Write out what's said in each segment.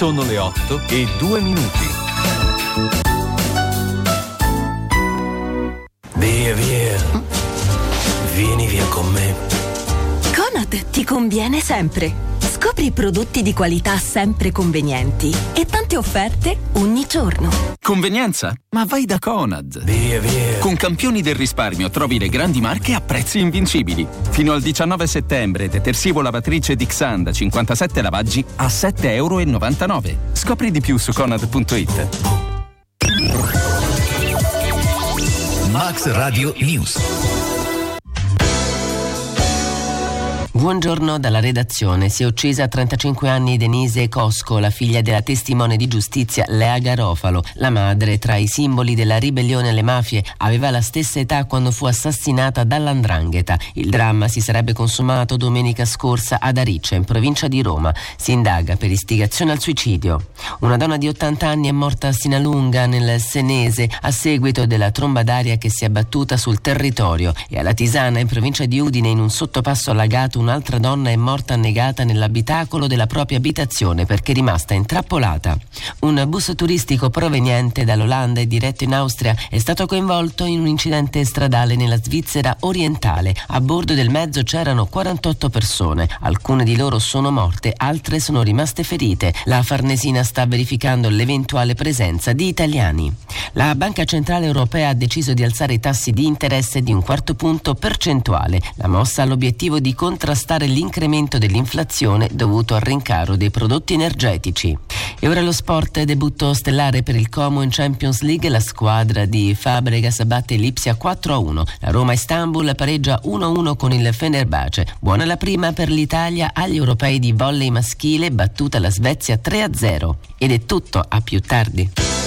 Sono le 8:02. Via, vieni via con me. Conad ti conviene sempre. Scopri prodotti di qualità sempre convenienti e tante offerte ogni giorno. Convenienza? Ma vai da Conad. Via. Con Campioni del risparmio trovi le grandi marche a prezzi invincibili. Fino al 19 settembre detersivo lavatrice Dixanda 57 lavaggi a €7,99. Scopri di più su Conad.it. Max Radio News. Buongiorno dalla redazione. Si è uccisa a 35 anni Denise Cosco, la figlia della testimone di giustizia Lea Garofalo. La madre, tra i simboli della ribellione alle mafie, aveva la stessa età quando fu assassinata dall''ndrangheta. Il dramma si sarebbe consumato domenica scorsa ad Ariccia, in provincia di Roma. Si indaga per istigazione al suicidio. Una donna di 80 anni è morta a Sinalunga, nel Senese, a seguito della tromba d'aria che si è abbattuta sul territorio. E alla Tisana, in provincia di Udine, in un sottopasso allagato, un'altra donna è morta annegata nell'abitacolo della propria abitazione perché è rimasta intrappolata. Un bus turistico proveniente dall'Olanda e diretto in Austria è stato coinvolto in un incidente stradale nella Svizzera orientale. A bordo del mezzo c'erano 48 persone, alcune di loro sono morte, altre sono rimaste ferite. La Farnesina sta verificando l'eventuale presenza di italiani. La Banca Centrale Europea ha deciso di alzare i tassi di interesse di 1/4 punto percentuale. La mossa ha l'obiettivo di contrastare l'incremento dell'inflazione dovuto al rincaro dei prodotti energetici. E ora lo sport, debutto stellare per il Como in Champions League. La squadra di Fabregas batte Lipsia 4-1. La Roma Istanbul pareggia 1-1 con il Fenerbahce. Buona la prima per l'Italia agli europei di volley maschile, battuta la Svezia 3-0. Ed è tutto, a più tardi.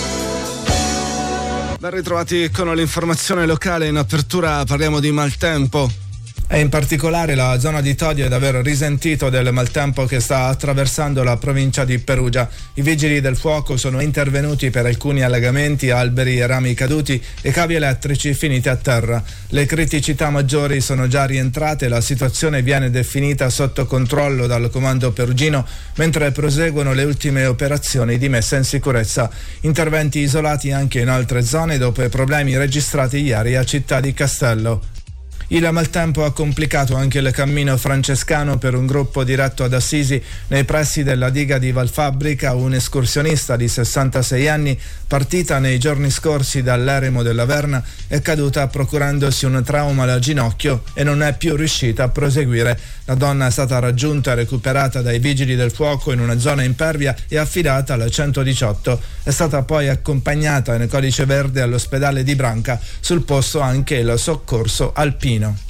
Ben ritrovati con l'informazione locale. In apertura parliamo di maltempo. E in particolare la zona di Todi ad aver risentito del maltempo che sta attraversando la provincia di Perugia. I vigili del fuoco sono intervenuti per alcuni allagamenti, alberi e rami caduti e cavi elettrici finiti a terra. Le criticità maggiori sono già rientrate, la situazione viene definita sotto controllo dal comando perugino, mentre proseguono le ultime operazioni di messa in sicurezza. Interventi isolati anche in altre zone dopo i problemi registrati ieri a Città di Castello. Il maltempo ha complicato anche il cammino francescano per un gruppo diretto ad Assisi nei pressi della diga di Valfabbrica. Un escursionista di 66 anni, partita nei giorni scorsi dall'eremo della Verna, è caduta procurandosi un trauma al ginocchio e non è più riuscita a proseguire. La donna è stata raggiunta e recuperata dai vigili del fuoco in una zona impervia e affidata al 118. È stata poi accompagnata in codice verde all'ospedale di Branca, sul posto anche il soccorso alpino.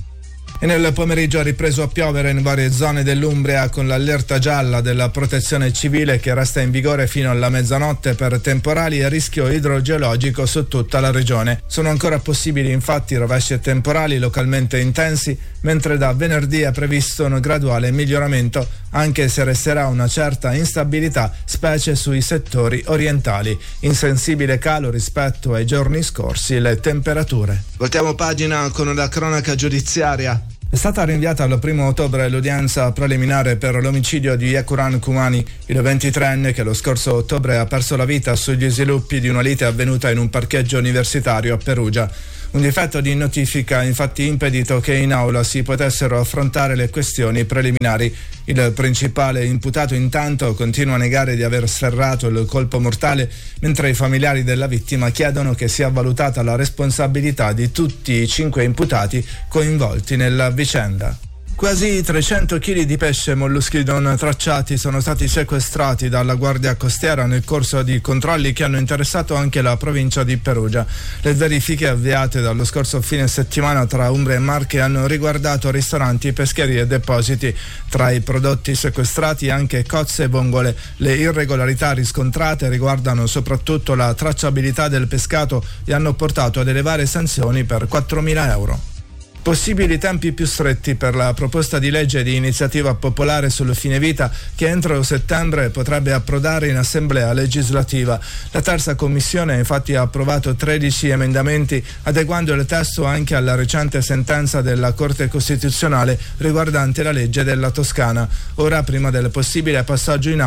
E nel pomeriggio ha ripreso a piovere in varie zone dell'Umbria, con l'allerta gialla della protezione civile che resta in vigore fino alla mezzanotte per temporali e rischio idrogeologico su tutta la regione. Sono ancora possibili infatti rovesci e temporali localmente intensi, mentre da venerdì è previsto un graduale miglioramento, anche se resterà una certa instabilità, specie sui settori orientali. Insensibile calo rispetto ai giorni scorsi le temperature. Voltiamo pagina con la cronaca giudiziaria. È stata rinviata al 1 ottobre l'udienza preliminare per l'omicidio di Yekuran Kumani, il 23enne che lo scorso ottobre ha perso la vita sugli sviluppi di una lite avvenuta in un parcheggio universitario a Perugia. Un difetto di notifica ha infatti impedito che in aula si potessero affrontare le questioni preliminari. Il principale imputato intanto continua a negare di aver sferrato il colpo mortale, mentre i familiari della vittima chiedono che sia valutata la responsabilità di tutti i 5 imputati coinvolti nella vicenda. Quasi 300 kg di pesce e molluschi non tracciati sono stati sequestrati dalla Guardia Costiera nel corso di controlli che hanno interessato anche la provincia di Perugia. Le verifiche avviate dallo scorso fine settimana tra Umbria e Marche hanno riguardato ristoranti, pescherie e depositi. Tra i prodotti sequestrati anche cozze e vongole. Le irregolarità riscontrate riguardano soprattutto la tracciabilità del pescato e hanno portato ad elevare sanzioni per 4.000 euro. Possibili tempi più stretti per la proposta di legge di iniziativa popolare sul fine vita che entro settembre potrebbe approdare in assemblea legislativa. La terza commissione infatti ha approvato 13 emendamenti adeguando il testo anche alla recente sentenza della Corte Costituzionale riguardante la legge della Toscana. Ora, prima del possibile passaggio in aula,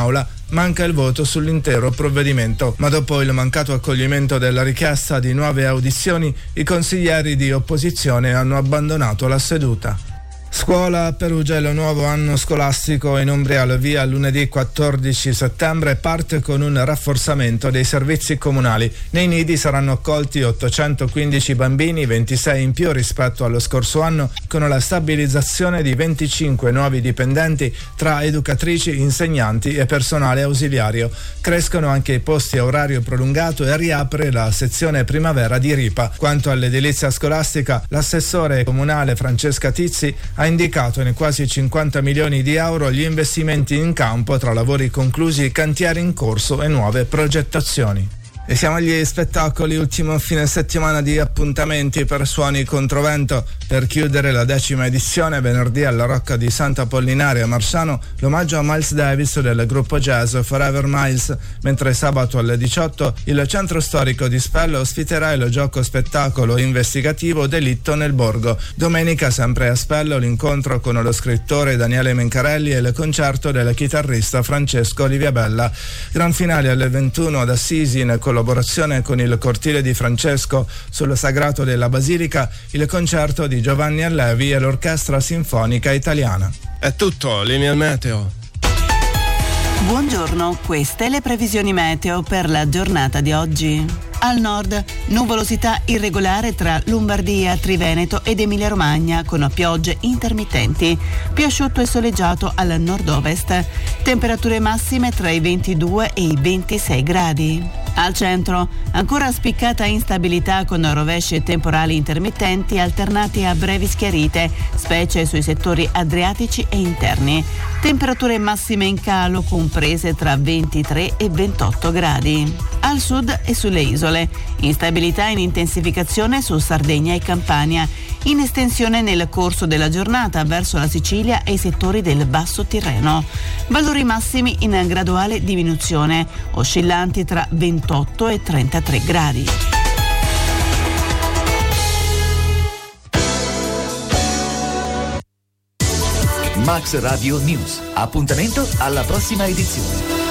manca il voto sull'intero provvedimento, ma dopo il mancato accoglimento della richiesta di nuove audizioni, i consiglieri di opposizione hanno abbandonato la seduta. Scuola a Perugia, il nuovo anno scolastico in Umbria al via lunedì 14 settembre parte con un rafforzamento dei servizi comunali. Nei nidi saranno accolti 815 bambini, 26 in più rispetto allo scorso anno, con la stabilizzazione di 25 nuovi dipendenti tra educatrici, insegnanti e personale ausiliario. Crescono anche i posti a orario prolungato e riapre la sezione primavera di Ripa. Quanto all'edilizia scolastica, l'assessore comunale Francesca Tizzi ha indicato nei quasi 50 milioni di euro gli investimenti in campo tra lavori conclusi, cantieri in corso e nuove progettazioni. E siamo agli spettacoli, ultimo fine settimana di appuntamenti per Suoni Controvento. Per chiudere la 10ª edizione, venerdì alla Rocca di Sant'Apollinare a Marsano, l'omaggio a Miles Davis del gruppo jazz Forever Miles, mentre sabato alle 18 il centro storico di Spello ospiterà il gioco spettacolo investigativo Delitto nel Borgo. Domenica, sempre a Spello, l'incontro con lo scrittore Daniele Mencarelli e il concerto del chitarrista Francesco Oliviabella. Gran finale alle 21 ad Assisi, in collaborazione con il Cortile di Francesco. Sul Sagrato della Basilica, il concerto di Giovanni Allevi e l'Orchestra Sinfonica Italiana. È tutto, linea meteo. Buongiorno, queste le previsioni meteo per la giornata di oggi. Al nord, nuvolosità irregolare tra Lombardia, Triveneto ed Emilia-Romagna con piogge intermittenti. Più asciutto e soleggiato al nord-ovest. Temperature massime tra i 22 e i 26 gradi. Al centro, ancora spiccata instabilità con rovesci e temporali intermittenti alternati a brevi schiarite, specie sui settori adriatici e interni. Temperature massime in calo comprese tra 23 e 28 gradi. Al sud e sulle isole, instabilità in intensificazione su Sardegna e Campania, in estensione nel corso della giornata verso la Sicilia e i settori del Basso Tirreno. Valori massimi in graduale diminuzione, oscillanti tra 28 e 33 gradi. Max Radio News. Appuntamento alla prossima edizione.